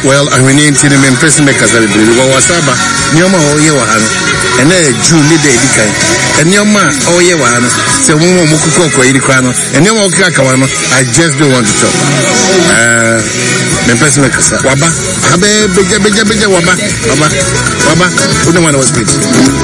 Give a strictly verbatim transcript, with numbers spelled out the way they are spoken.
Well, I mean, in the main person make us a little bit. What was Saba? Nyoma Oyewahano, and then June midday decay. And Nyoma Oyewahano, so Momo Mukoko Irikano, and Nyoma Kakawano. I just don't want to talk. Uh, the person make us Waba, Abe, Bija, Bija, Bija, Waba, Waba, Waba, who the one was good.